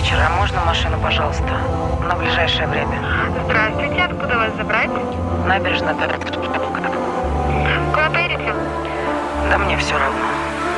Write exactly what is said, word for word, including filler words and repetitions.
вечера. Можно машину, пожалуйста? На ближайшее время. Здравствуйте, откуда вас забрать? Набережная. Куда поедете? Да мне все равно.